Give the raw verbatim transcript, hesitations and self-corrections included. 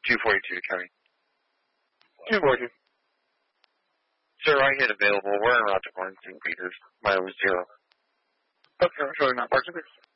two forty-two, County. two forty-two. Sir, I hit available. We're en route to quarantine, Peters. Mile was zero. Okay, I'm showing that part of it.